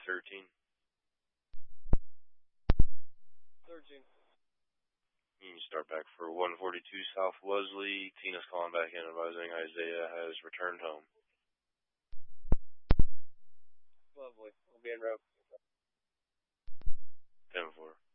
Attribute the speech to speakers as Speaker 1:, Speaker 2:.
Speaker 1: 13.
Speaker 2: 13.
Speaker 1: You can start back for 142 South Wesley. Tina's calling back in advising Isaiah has returned home.
Speaker 2: Lovely. We'll be en route.
Speaker 1: 10-4.